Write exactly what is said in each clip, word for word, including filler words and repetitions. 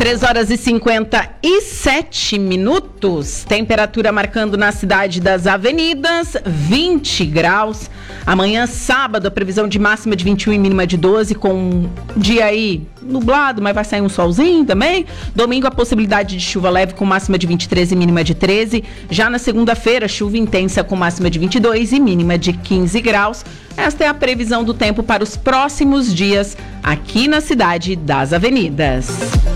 três horas e cinquenta e sete minutos. Temperatura marcando na cidade das avenidas, vinte graus. Amanhã, sábado, a previsão de máxima de vinte e um e mínima de doze, com um dia aí nublado, mas vai sair um solzinho também. Domingo, a possibilidade de chuva leve com máxima de vinte e três e mínima de treze. Já na segunda-feira, chuva intensa com máxima de vinte e dois e mínima de quinze graus. Esta é a previsão do tempo para os próximos dias aqui na cidade das avenidas.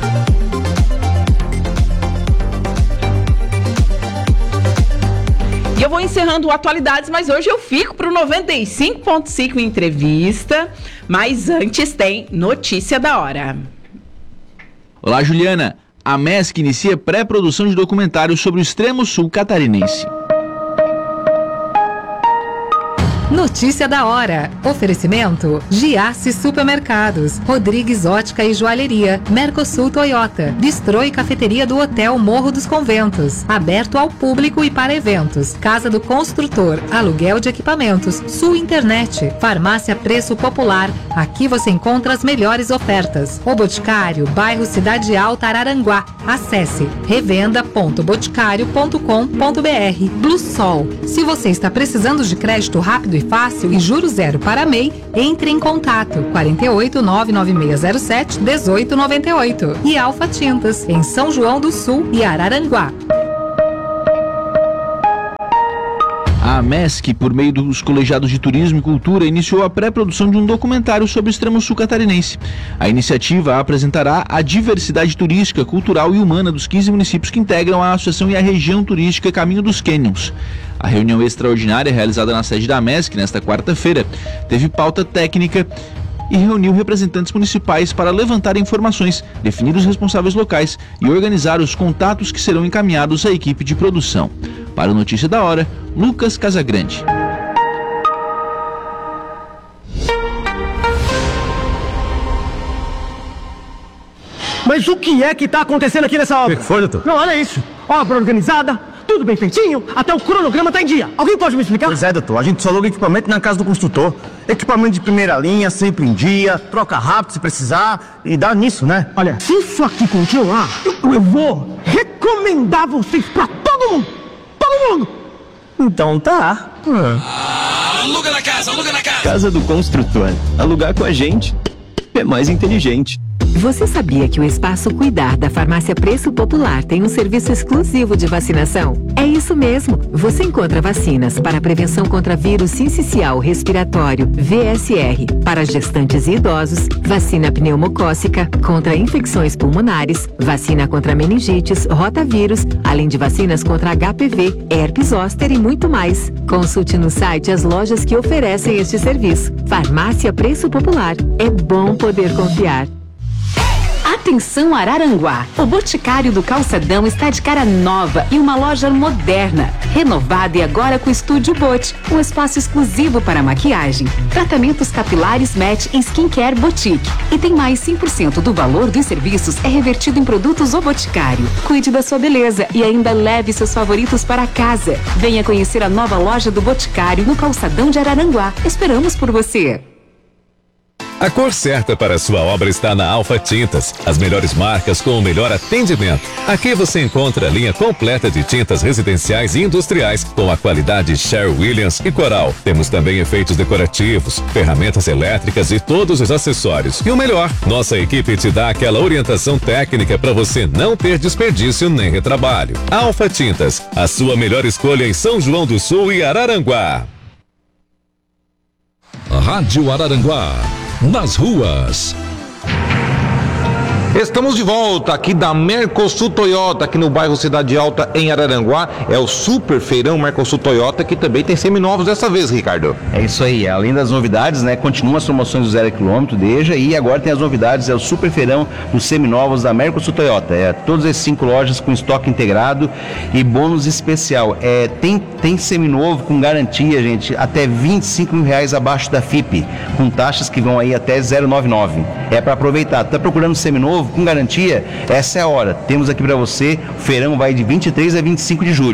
E eu vou encerrando o Atualidades, mas hoje eu fico para o noventa e cinco ponto cinco Entrevista. Mas antes tem Notícia da Hora. Olá, Juliana. A M E S C inicia pré-produção de documentário sobre o extremo sul catarinense. Notícia da hora. Oferecimento: Giasse Supermercados, Rodrigues Ótica e Joalheria, Mercosul Toyota, Bistrô e Cafeteria do Hotel Morro dos Conventos, aberto ao público e para eventos. Casa do Construtor, aluguel de equipamentos, Sul Internet, Farmácia Preço Popular. Aqui você encontra as melhores ofertas. O Boticário, bairro Cidade Alta, Araranguá. Acesse revenda ponto boticário ponto com ponto br. Blue Sol. Se você está precisando de crédito rápido e fácil e juro zero para M E I, entre em contato quarenta e oito, nove nove seis zero sete, dezoito noventa e oito. E Alfa Tintas, em São João do Sul e Araranguá. A M E S C, por meio dos colegiados de Turismo e Cultura, iniciou a pré-produção de um documentário sobre o extremo sul catarinense. A iniciativa apresentará a diversidade turística, cultural e humana dos quinze municípios que integram a associação e a região turística Caminho dos Canyons. A reunião extraordinária realizada na sede da M E S C nesta quarta-feira teve pauta técnica e reuniu representantes municipais para levantar informações, definir os responsáveis locais e organizar os contatos que serão encaminhados à equipe de produção. Para o Notícia da Hora, Lucas Casagrande. Mas o que é que está acontecendo aqui nessa obra? O que foi, doutor? Não, olha isso. Obra organizada, tudo bem feitinho, até o cronograma está em dia. Alguém pode me explicar? Pois é, doutor. A gente só aluga equipamento na casa do construtor. Equipamento de primeira linha, sempre em dia, troca rápido se precisar e dá nisso, né? Olha, se isso aqui continuar, eu, eu vou recomendar vocês pra todo mundo. Todo mundo. Então tá. Ah, aluga na casa, aluga na casa. Casa do Construtor. Alugar com a gente é mais inteligente. Você sabia que o Espaço Cuidar da Farmácia Preço Popular tem um serviço exclusivo de vacinação? É isso mesmo! Você encontra vacinas para a prevenção contra vírus sincicial respiratório, V S R, para gestantes e idosos, vacina pneumocócica, contra infecções pulmonares, vacina contra meningites, rotavírus, além de vacinas contra H P V, herpes zoster e muito mais. Consulte no site as lojas que oferecem este serviço. Farmácia Preço Popular. É bom poder confiar. Atenção Araranguá, o Boticário do Calçadão está de cara nova e uma loja moderna, renovada e agora com Estúdio Bot, um espaço exclusivo para maquiagem, tratamentos capilares Match em Skincare Boutique. E tem mais cem por cento do valor dos serviços é revertido em produtos O Boticário. Cuide da sua beleza e ainda leve seus favoritos para casa. Venha conhecer a nova loja do Boticário no Calçadão de Araranguá. Esperamos por você. A cor certa para a sua obra está na Alfa Tintas. As melhores marcas com o melhor atendimento. Aqui você encontra a linha completa de tintas residenciais e industriais com a qualidade Sherwin-Williams e Coral. Temos também efeitos decorativos, ferramentas elétricas e todos os acessórios. E o melhor, nossa equipe te dá aquela orientação técnica para você não ter desperdício nem retrabalho. Alfa Tintas, a sua melhor escolha em São João do Sul e Araranguá. Rádio Araranguá. Nas ruas. Estamos de volta aqui da Mercosul Toyota, aqui no bairro Cidade Alta, em Araranguá. É o Super Feirão Mercosul Toyota, que também tem seminovos dessa vez, Ricardo. É isso aí, além das novidades, né, continuam as promoções do zero quilômetro, Deja, e agora tem as novidades, é o Super Feirão dos seminovos da Mercosul Toyota. É todas as cinco lojas com estoque integrado e bônus especial. É, tem, tem seminovo com garantia, gente, até vinte e cinco mil reais abaixo da F I P, com taxas que vão aí até zero vírgula noventa e nove. É para aproveitar. Tá procurando seminovo com garantia? Essa é a hora. Temos aqui para você, o feirão vai de vinte e três a vinte e cinco de julho.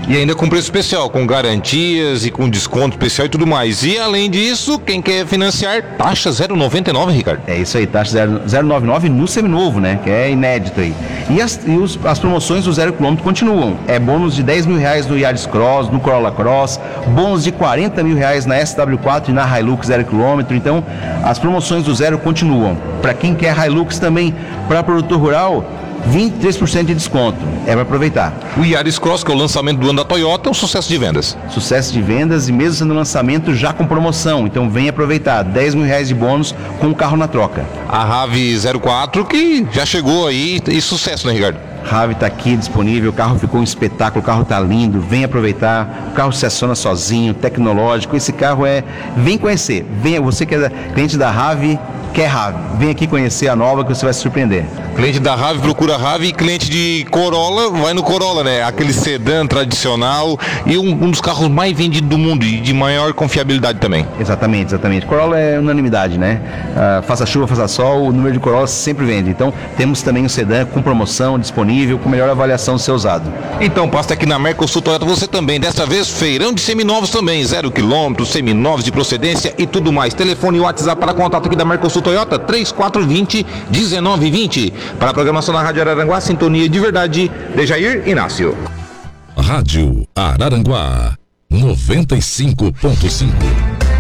E ainda com preço especial, com garantias e com desconto especial e tudo mais. E além disso, quem quer financiar, taxa zero vírgula noventa e nove, Ricardo. É isso aí, taxa zero vírgula noventa e nove no seminovo, né? Que é inédito aí. E as, e os, as promoções do zero quilômetro continuam. É bônus de dez mil reais no Yaris Cross, no Corolla Cross, bônus de quarenta mil reais na S W quatro e na Hilux zero quilômetro. Então, as promoções do zero continuam. Para quem quer Hilux também, para produtor rural, vinte e três por cento de desconto. É para aproveitar. O Yaris Cross, que é o lançamento do ano da Toyota, é um sucesso de vendas. Sucesso de vendas e mesmo sendo lançamento já com promoção. Então vem aproveitar. dez mil reais de bônus com o carro na troca. A RAV zero quatro que já chegou aí e sucesso, né, Ricardo? RAV está aqui disponível, o carro ficou um espetáculo, o carro está lindo, vem aproveitar, o carro se aciona sozinho, tecnológico, esse carro é... Vem conhecer, venha, você que é cliente da RAV, quer RAV, vem aqui conhecer a nova que você vai se surpreender. Cliente da RAV procura RAV e cliente de Corolla vai no Corolla, né? Aquele sedã tradicional e um, um dos carros mais vendidos do mundo e de maior confiabilidade também. Exatamente, exatamente. Corolla é unanimidade, né? Uh, faça chuva, faça sol, o número de Corolla sempre vende. Então temos também um sedã com promoção disponível, com melhor avaliação do seu usado. Então passa aqui na Mercosul Toyota você também. Dessa vez feirão de seminovos também, zero quilômetros, seminovos de procedência e tudo mais. Telefone e WhatsApp para contato aqui da Mercosul Toyota, três quatro dois zero, um nove dois zero. Para a programação na Rádio Araranguá, sintonia de verdade, Dejair Inácio. Rádio Araranguá, noventa e cinco ponto cinco.